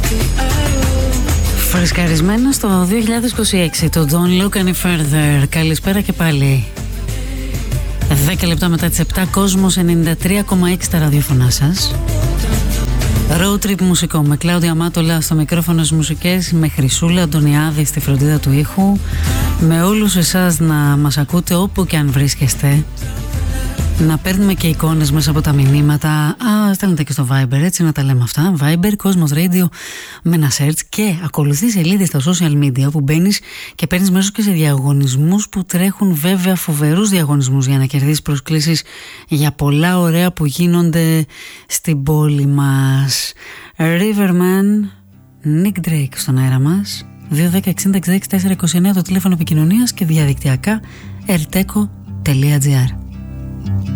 Φρεσκαρισμένο στο 2026 το Don't Look Any Further. Καλησπέρα και πάλι. 10 λεπτά μετά τις 7, Κόσμος 93,6 τα ραδιοφωνά σας. Road trip μουσικό με Κλάουδια Μάτολα στο μικρόφωνο στις μουσικές, με Χρυσούλα Αντωνιάδη στη φροντίδα του ήχου, με όλους εσάς να μας ακούτε όπου και αν βρίσκεστε, να παίρνουμε και εικόνες μέσα από τα μηνύματα. Στέλνετε και στο Viber, έτσι να τα λέμε αυτά. Viber, Cosmos Radio με ένα search και ακολουθεί σελίδες στα social media που μπαίνεις και παίρνεις μέρος και σε διαγωνισμούς που τρέχουν, βέβαια φοβερούς διαγωνισμούς για να κερδίσεις προσκλήσεις για πολλά ωραία που γίνονται στην πόλη μας. Riverman, Nick Drake στον αέρα μας. 210-60-66-429 το τηλέφωνο επικοινωνίας και διαδικτυακά erteco.gr.